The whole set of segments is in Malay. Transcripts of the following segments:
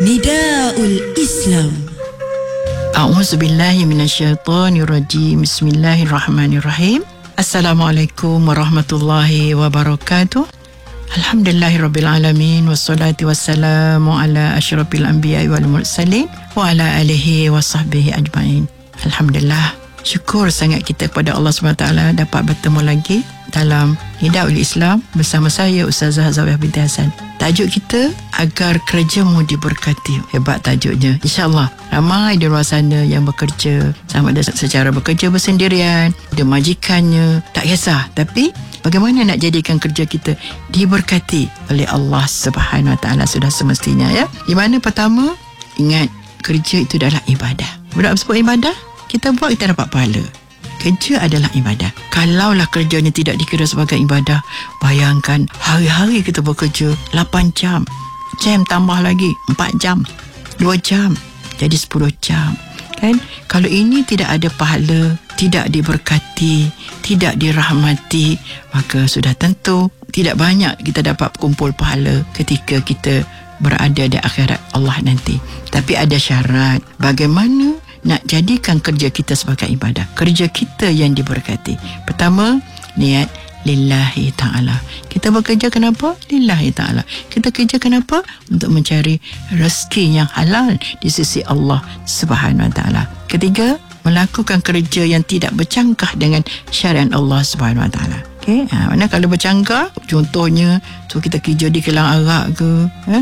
Nidaul Islam. A'udzubillahi minasyaitonirrajim. Bismillahirrahmanirrahim. Assalamualaikum warahmatullahi wabarakatuh. Alhamdulillahirabbil alamin wassalatu wassalamu ala asyrafil anbiya'i wal mursalin wa ala alihi wasahbihi ajmain. Alhamdulillah, syukur sangat kita kepada Allah SWT dapat bertemu lagi dalam Nidaul Islam bersama saya Ustazah Zawiah binti Hasan. Tajuk kita, agar kerjamu diberkati. Hebat tajuknya. InsyaAllah ramai di luar sana yang bekerja, sama ada secara bekerja bersendirian, ada majikannya, tak kisah. Tapi bagaimana nak jadikan kerja kita diberkati oleh Allah Subhanahu Wa Taala sudah semestinya, ya. Di mana pertama, ingat kerja itu adalah ibadah. Bila sebut ibadah, kita buat kita dapat pahala. Kerja adalah ibadah. Kalaulah kerjanya tidak dikira sebagai ibadah, bayangkan hari-hari kita bekerja 8 jam. Jam tambah lagi 4 jam, 2 jam, jadi 10 jam. Kan? Kalau ini tidak ada pahala, tidak diberkati, tidak dirahmati, maka sudah tentu tidak banyak kita dapat kumpul pahala ketika kita berada di akhirat Allah nanti. Tapi ada syarat. Bagaimana nak jadikan kerja kita sebagai ibadah, kerja kita yang diberkati? Pertama, niat lillahi ta'ala. Kita bekerja kenapa? Lillahi ta'ala. Kita kerja kenapa? Untuk mencari rezeki yang halal di sisi Allah Subhanahu Wa Taala. Ketiga, melakukan kerja yang tidak bercanggah dengan syariat Allah Subhanahu Wa Taala. Okay? Mana kalau bercanggah, contohnya tu kita kerja di kilang arak ke,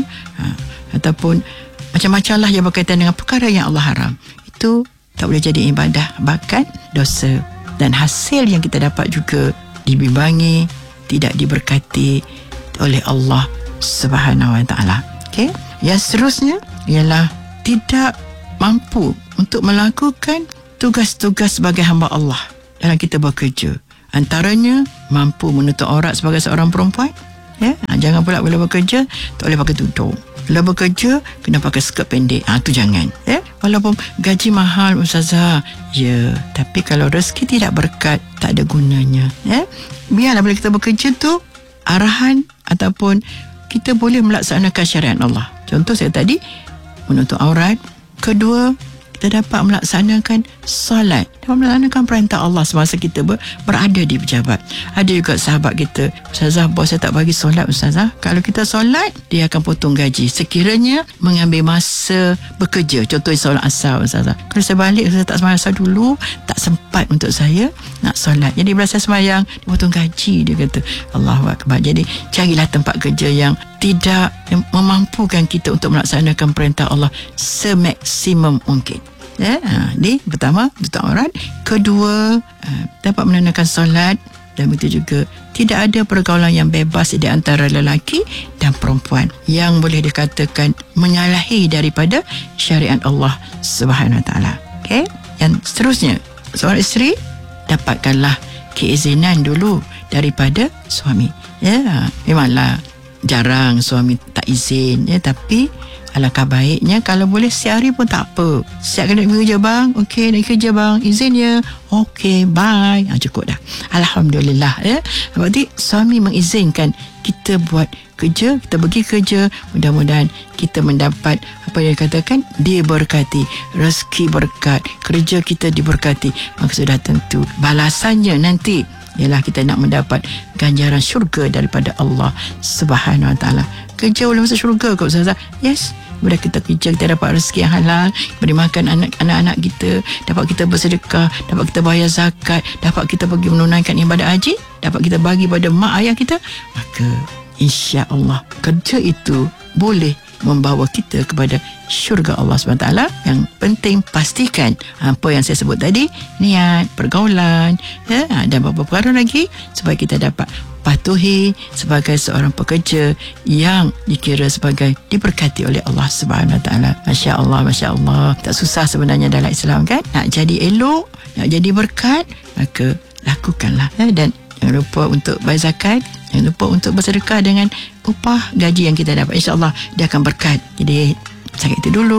ataupun macam-macam lah yang berkaitan dengan perkara yang Allah haram, itu tak boleh jadi ibadah, bahkan dosa. Dan hasil yang kita dapat juga dibimbangi, tidak diberkati oleh Allah Subhanahu Wa Taala. Okay? Yang seterusnya ialah tidak mampu untuk melakukan tugas-tugas sebagai hamba Allah dalam kita bekerja. Antaranya mampu menutup aurat sebagai seorang perempuan, ya. Jangan pula bila bekerja tak boleh pakai tudung. Bila bekerja kena pakai skirt pendek, tu jangan, ya. Walaupun gaji mahal Ustazah, ya, tapi kalau rezeki tidak berkat, tak ada gunanya, ya. Biarlah bila kita bekerja tu arahan ataupun kita boleh melaksanakan syariat Allah. Contoh saya tadi, menutup aurat. Kedua, kita dapat melaksanakan solat, dapat melaksanakan perintah Allah semasa kita berada di pejabat. Ada juga sahabat kita, Ustazah, bos saya tak bagi solat Ustazah. Kalau kita solat, dia akan potong gaji sekiranya mengambil masa bekerja. Contohnya solat asar Ustazah. Kalau saya balik, saya tak sembahyang asar dulu, tak sempat untuk saya nak solat. Jadi bila saya sembahyang, dia potong gaji, dia kata. Allahu Akbar. Jadi carilah tempat kerja yang tidak memampukan kita untuk melaksanakan perintah Allah semaksimum mungkin. Ya, ni pertama, tutup aurat. Kedua, dapat menunaikan solat. Dan begitu juga tidak ada pergaulan yang bebas di antara lelaki dan perempuan yang boleh dikatakan menyalahi daripada syariat Allah Subhanahu Wa Taala. Okay? Yang seterusnya, seorang isteri dapatkanlah keizinan dulu daripada suami. Ya, memanglah jarang suami tak izin, ya, tapi alangkah baiknya kalau boleh sehari pun tak apa. Siap kena pergi kerja bang, okey nak kerja bang, izin ya, okey bye, cukup dah, alhamdulillah, ya. Berarti suami mengizinkan kita buat kerja, kita pergi kerja, mudah-mudahan kita mendapat apa yang dikatakan diberkati, rezeki berkat, kerja kita diberkati, maka sudah tentu balasannya nanti ialah kita nak mendapat ganjaran syurga daripada Allah Subhanahu Wa Taala. Kerja boleh masuk syurga ke Ustazah? Yes. Bila kita kerja, kita dapat rezeki yang halal, beri makan anak-anak kita, dapat kita bersedekah, dapat kita bayar zakat, dapat kita pergi menunaikan ibadat haji, dapat kita bagi pada mak ayah kita, maka insya-Allah kerja itu boleh membawa kita kepada syurga Allah SWT. Yang penting pastikan apa yang saya sebut tadi, niat, pergaulan, ya, dan beberapa perkara lagi supaya kita dapat patuhi sebagai seorang pekerja yang dikira sebagai diberkati oleh Allah Subhanahu Wa Taala. Masya-Allah, masya-Allah. Tak susah sebenarnya dalam Islam, kan? Nak jadi elok, nak jadi berkat, maka lakukanlah, ya? Dan jangan lupa untuk bayar zakat, jangan lupa untuk bersedekah dengan upah gaji yang kita dapat. InsyaAllah dia akan berkat. Jadi zakat itu dulu,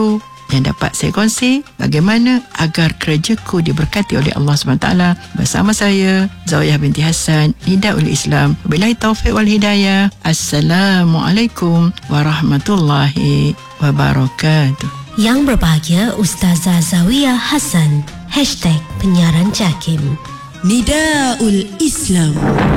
yang dapat saya kongsi bagaimana agar kerjaku diberkati oleh Allah SWT bersama saya, Zawiyah binti Hassan, Nidaul Islam. Wabillahi taufiq wal hidayah. Assalamualaikum warahmatullahi wabarakatuh. Yang berbahagia Ustazah Zawiyah Hassan. #penyiaran JAKIM. Nidaul Islam.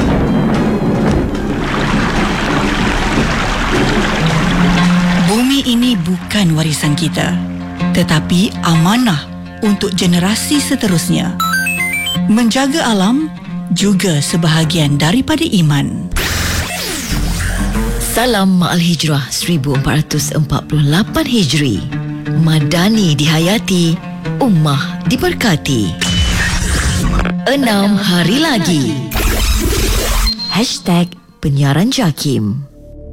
Bumi ini bukan warisan kita, tetapi amanah untuk generasi seterusnya. Menjaga alam juga sebahagian daripada iman. Salam Ma'al Hijrah 1448 Hijri. Madani dihayati, ummah diberkati. 6 hari lagi. #penyiaran JAKIM.